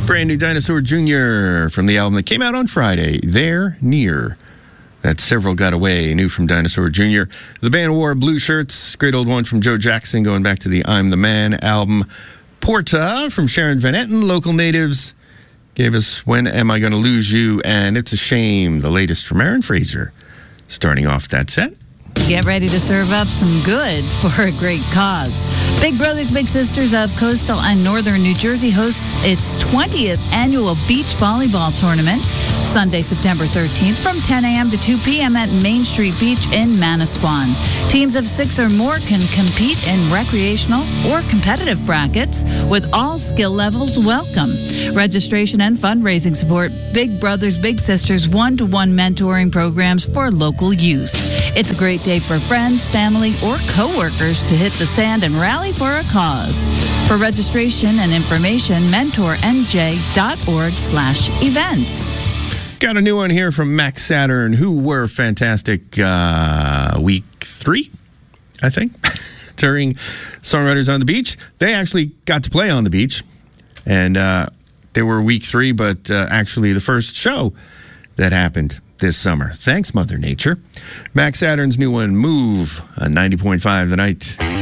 Brand new Dinosaur Jr. from the album that came out on Friday, There, Near. That Several Got Away, new from Dinosaur Jr. The band wore blue shirts, great old one from Joe Jackson, going back to the I'm the Man album. Porta from Sharon Van Etten, Local Natives, gave us When Am I Gonna Lose You, and It's a Shame, the latest from Aaron Fraser. Starting off that set. Get ready to serve up some good for a great cause. Big Brothers Big Sisters of Coastal and Northern New Jersey hosts its 20th annual beach volleyball tournament Sunday, September 13th from 10 a.m. to 2 p.m. at Main Street Beach in Manasquan. Teams of 6 or more can compete in recreational or competitive brackets with all skill levels welcome. Registration and fundraising support Big Brothers Big Sisters one-to-one mentoring programs for local youth. It's a great day for friends, family, or coworkers to hit the sand and rally for a cause. For registration and information, mentornj.org/events. Got a new one here from Max Saturn, who were fantastic week 3, I think, during Songwriters on the Beach. They actually got to play on the beach, and they were week 3, but actually the first show that happened this summer. Thanks, Mother Nature. Max Saturn's new one, Move, on 90.5 The Night.